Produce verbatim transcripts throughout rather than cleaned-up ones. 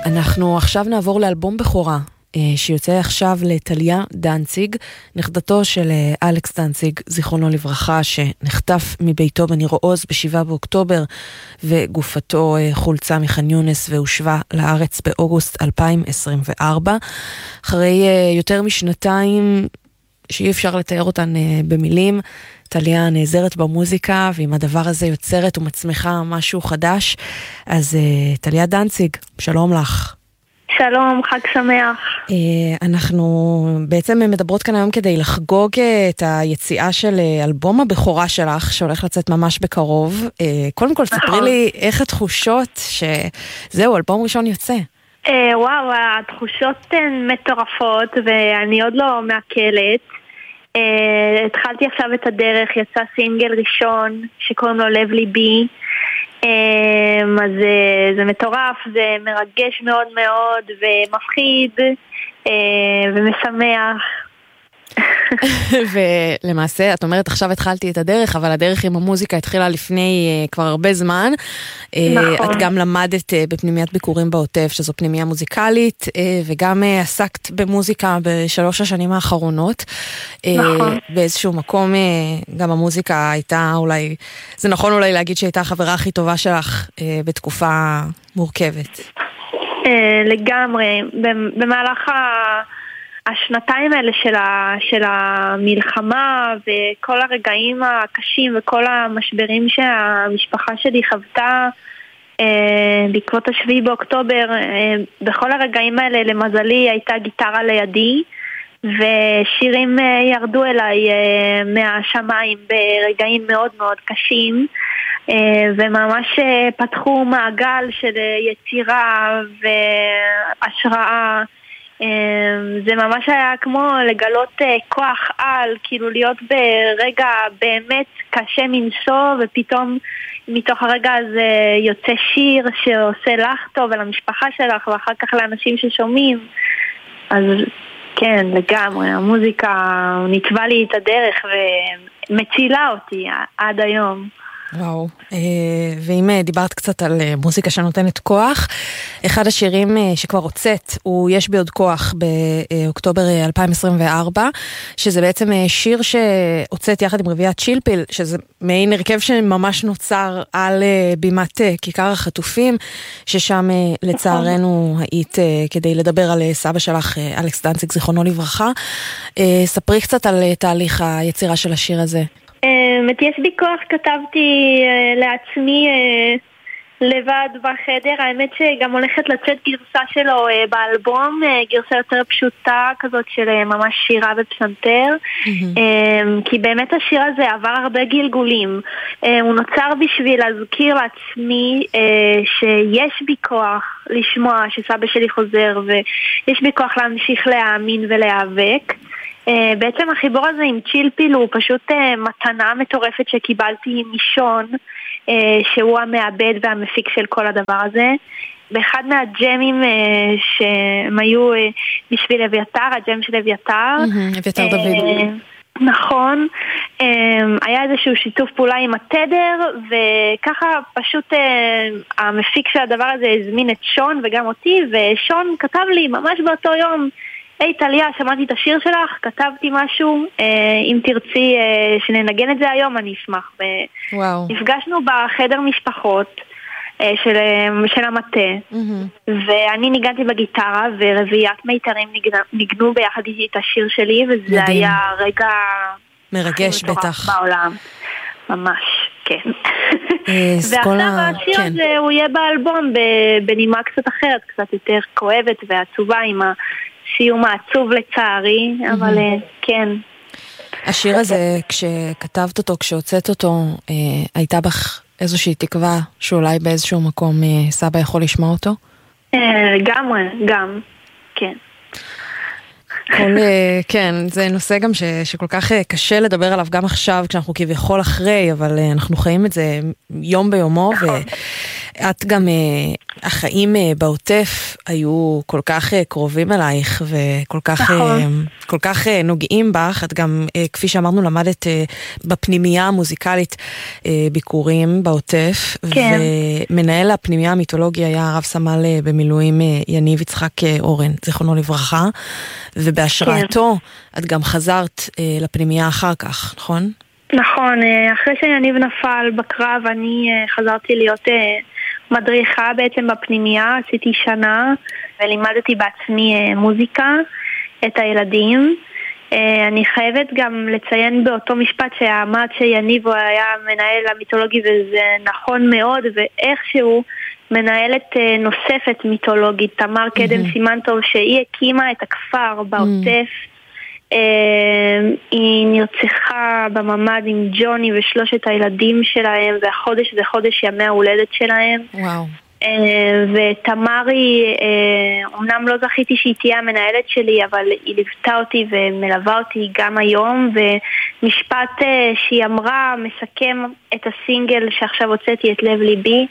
אנחנו עכשיו נעבור לאלבום בכורה, שיוצא עכשיו לטליה דנציג, נכדתו של אלכס דנציג, זיכרונו לברכה, שנחטף מביתו בניר עוז בשבעה באוקטובר, וגופתו חולצה מח'אן יונס והושבה לארץ באוגוסט אלפיים עשרים וארבע. אחרי יותר משנתיים שאי אפשר לתאר אותן במילים, טליה נעזרת במוזיקה, ועם הדבר הזה יוצרת ומצמיחה משהו חדש. אז טליה דנציג, שלום לך. שלום, חג שמח. אנחנו בעצם מדברות כאן היום כדי לחגוג את היציאה של אלבום הבכורה שלך, שהולך לצאת ממש בקרוב. קודם כל, ספרי לי איך התחושות שזהו, אלבום ראשון יוצא. וואו, התחושות הן מטורפות, ואני עוד לא מעכלת. התחלתי עכשיו את הדרך, יצא סינגל ראשון שקוראים לו לב ליבי. אז זה, זה מטורף, זה מרגש מאוד מאוד ומפחיד ומשמח. ולמעשה, את אומרת, עכשיו התחלתי את הדרך, אבל הדרך עם המוזיקה התחילה לפני uh, כבר הרבה זמן. נכון. את גם למדת uh, בפנימיית ביקורים בעוטף, שזו פנימיה מוזיקלית, uh, וגם uh, עסקת במוזיקה בשלוש השנים האחרונות. נכון. Uh, באיזשהו מקום, uh, גם המוזיקה הייתה אולי, זה נכון אולי להגיד שהייתה החברה הכי טובה שלך uh, בתקופה מורכבת. Uh, לגמרי. במהלך ה... השנתיים האלה של, ה, של המלחמה וכל הרגעים הקשים וכל המשברים שהמשפחה שלי חוותה אה, בעקבות השביעי באוקטובר, אה, בכל הרגעים האלה למזלי הייתה גיטרה לידי, ושירים אה, ירדו אליי אה, מהשמיים ברגעים מאוד מאוד קשים, אה, וממש אה, פתחו מעגל של יצירה והשראה. זה ממש היה כמו לגלות כוח על, כאילו להיות ברגע באמת קשה מנשוא, ופתאום מתוך הרגע הזה יוצא שיר שעושה לך טוב ולמשפחה שלך ואחר כך לאנשים ששומעים. אז כן, לגמרי, המוזיקה נטבע לי את הדרך ומצילה אותי עד היום. וואו, ואם דיברת קצת על מוזיקה שנותנת כוח, אחד השירים שכבר הוצאת הוא יש בי עוד כוח באוקטובר אלפיים עשרים וארבע, שזה בעצם שיר שהוצאת יחד עם רביעיית צ'ילפיל, שזה מעין הרכב שממש נוצר על בימת כיכר החטופים, ששם לצערנו היית כדי לדבר על סבא שלך, אלכס דנציג, זיכרונו לברכה. ספרי קצת על תהליך היצירה של השיר הזה. יש בי כוח, כתבתי לעצמי לבד בחדר. האמת שגם הולכת לצאת גרסה שלו באלבום, גרסה יותר פשוטה כזאת של ממש שירה ופסנתר, כי באמת השיר הזה עבר הרבה גלגולים. הוא נוצר בשביל להזכיר לעצמי שיש בי כוח לשמוע שסבא שלי חוזר, ויש בי כוח להמשיך להאמין ולהיאבק. Uh, בעצם החיבור הזה עם צ'ילפיל הוא פשוט uh, מתנה מטורפת שקיבלתי משון, uh, שהוא המעבד והמפיק של כל הדבר הזה. באחד מהג'מים uh, שהם היו uh, בשביל אביתר, הג'ם של אביתר. אביתר דוד. נכון, um, היה איזשהו שיתוף פעולה עם התדר, וככה פשוט uh, המפיק של הדבר הזה הזמין את שון וגם אותי, ושון כתב לי ממש באותו יום, היי טליה, שמעתי את השיר שלך, כתבתי משהו, אה, אם תרצי אה, שננגן את זה היום, אני אשמח. וואו. נפגשנו בחדר משפחות אה, של, של המטה, mm-hmm. ואני ניגנתי בגיטרה, ורביעיית מיתרים ניגנו ביחד איתי את השיר שלי, וזה מדהים. היה רגע מרגש בטח. בעולם. ממש, כן. ועכשיו השיר כן. הזה הוא יהיה באלבום בנימה קצת אחרת, קצת יותר כואבת ועצובה עם ה... סיום העצוב לצערי, אבל כן. השיר הזה, כשכתבת אותו, כשהוצאת אותו, הייתה בך איזושהי תקווה שאולי באיזשהו מקום סבא יכול לשמוע אותו? לגמרי, גם, כן. כל, כן, זה נושא גם ש, שכל כך קשה לדבר עליו גם עכשיו, כשאנחנו כביכול אחרי, אבל אנחנו חיים את זה יום ביומו, ואת גם החיים בעוטף היו כל כך קרובים אלייך וכל כך, נכון. כל כך נוגעים בך. את גם, כפי שאמרנו, למדת בפנימייה המוזיקלית ביקורים בעוטף, כן. ומנהל הפנימייה המיתולוגי היה הרב סמל במילואים יניב יצחק אורן, זיכרונו לברכה, ובהשראתו כן. את גם חזרת לפנימייה אחר כך, נכון? נכון, אחרי שיניב נפל בקרב אני חזרתי להיות מדריכה בעצם בפנימייה, עשיתי שנה ולימדתי בעצמי מוזיקה את הילדים. אני חייבת גם לציין באותו משפט שאמרת שיניב הוא היה מנהל המיתולוגי, וזה נכון מאוד, ואיכשהו מנהלת נוספת מיתולוגית, תמר קדם סימנטוב, שהיא הקימה את הכפר בעוטף. היא נרצחה בממד עם ג'וני ושלושת הילדים שלהם, והחודש זה חודש ימי ההולדת שלהם. וואו. ותמרי, אמנם לא זכיתי שהיא תהיה המנהלת שלי, אבל היא ליוותה אותי ומלווה אותי גם היום, ומשפט שהיא אמרה מסכם את הסינגל שעכשיו הוצאתי, את לב ליבי.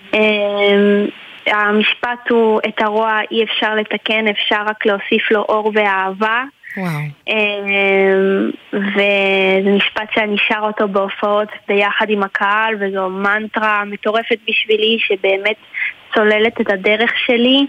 המשפט הוא, את הרוע אי אפשר לתקן, אפשר רק להוסיף לו אור ואהבה. וואו. וזה משפט שאני שר אותו בהופעות ביחד עם הקהל, וזו מנטרה מטורפת בשבילי שבאמת צוללת את הדרך שלי.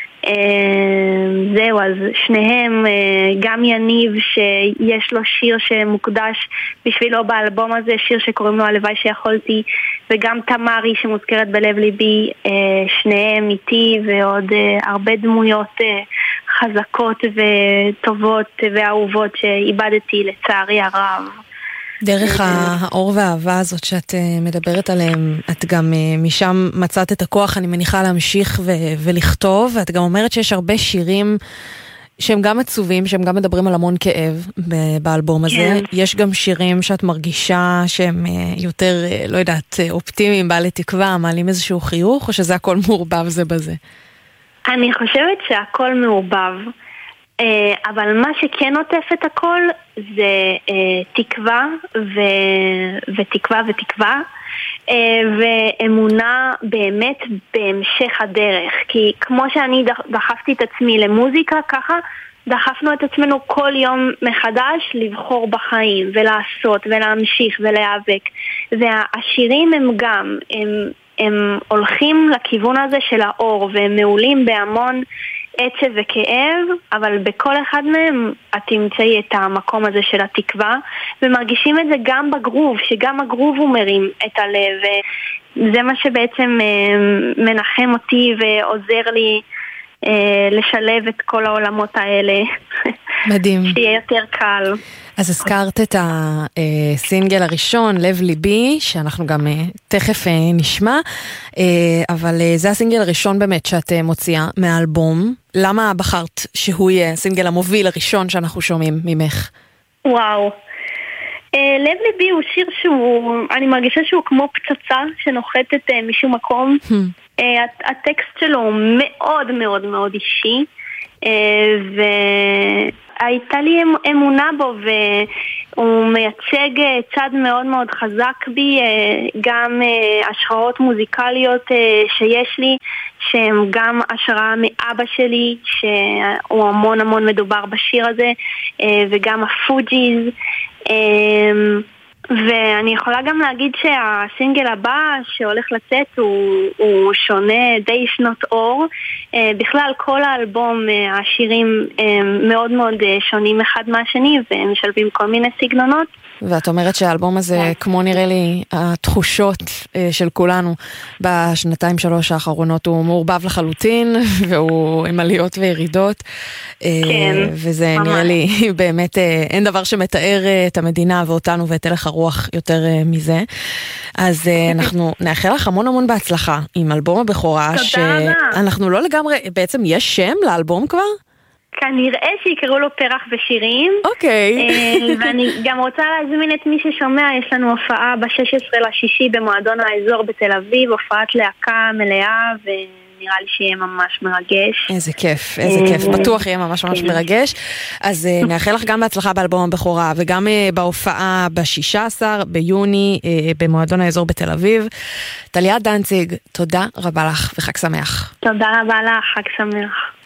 זהו, אז שניהם, גם יניב שיש לו שיר שמוקדש בשבילו באלבום הזה, שיר שקוראים לו הלוואי שיכולתי, וגם תמרי שמוזכרת בלב ליבי, שניהם איתי, ועוד הרבה דמויות חזקות וטובות ואהובות שאיבדתי לצערי הרב. דרך האור והאהבה הזאת שאת מדברת עליהם, את גם משם מצאת את הכוח, אני מניחה, להמשיך ו- ולכתוב, ואת גם אומרת שיש הרבה שירים שהם גם עצובים, שהם גם מדברים על המון כאב באלבום הזה. כן. יש גם שירים שאת מרגישה שהם יותר, לא יודעת, אופטימיים, בעלי תקווה, מעלים איזשהו חיוך, או שזה הכל מעורבב זה בזה? אני חושבת שהכל מעורבב. אבל מה שכן עוטף את הכל זה תקווה ו... ותקווה ותקווה ואמונה באמת בהמשך הדרך, כי כמו שאני דחפתי את עצמי למוזיקה, ככה דחפנו את עצמנו כל יום מחדש לבחור בחיים ולעשות ולהמשיך ולהיאבק. והשירים הם גם הם, הם הולכים לכיוון הזה של האור, והם מעולים בהמון עצב וכאב, אבל בכל אחד מהם את תמצאי את המקום הזה של התקווה, ומרגישים את זה גם בגרוב, שגם הגרוב הוא מרים את הלב, וזה מה שבעצם מנחם אותי ועוזר לי לשלב את כל העולמות האלה. מדהים. שיהיה יותר קל. אז הזכרת את הסינגל הראשון, לב ליבי, שאנחנו גם תכף נשמע, אבל זה הסינגל הראשון באמת שאת מוציאה מהאלבום. למה בחרת שהוא יהיה הסינגל המוביל הראשון שאנחנו שומעים ממך? וואו. לב ליבי הוא שיר שהוא, אני מרגישה שהוא כמו פצצה שנוחתת משום מקום. הטקסט שלו הוא מאוד מאוד מאוד אישי, ו... הייתה לי אמונה בו, והוא מייצג צד מאוד מאוד חזק בי, גם השראות מוזיקליות שיש לי, שהם גם השראה מאבא שלי, שהוא המון המון מדובר בשיר הזה, וגם הפוג'יז. ואני יכולה גם להגיד שהסינגל הבא שהולך לצאת הוא, הוא שונה, די שנות אור. בכלל כל האלבום, השירים מאוד מאוד שונים אחד מהשני, והם משלבים כל מיני סגנונות. ואת אומרת שהאלבום הזה, כמו נראה לי, התחושות של כולנו בשנתיים שלוש האחרונות, הוא מעורבב לחלוטין, והוא עם עליות וירידות. כן, וזה ממש. נראה לי באמת, אין דבר שמתאר את המדינה ואותנו ואת הלך הרוח יותר מזה. אז אנחנו נאחל לך המון המון בהצלחה עם אלבום הבכורה. תודה רבה. שאנחנו לא לגמרי, בעצם יש שם לאלבום כבר? כנראה שיקראו לו פרח ושירים. אוקיי. ואני גם רוצה להזמין את מי ששומע, יש לנו הופעה ב-שש עשרה לשישי במועדון האזור בתל אביב, הופעת להקה מלאה, נראה לי שיהיה ממש מרגש. איזה כיף, איזה כיף, בטוח יהיה ממש ממש מרגש. אז נאחל לך גם בהצלחה באלבום הבכורה, וגם בהופעה ב-שישה עשר ביוני במועדון האזור בתל אביב. טליה דנציג, תודה רבה לך וחג שמח. תודה רבה לך, חג שמח.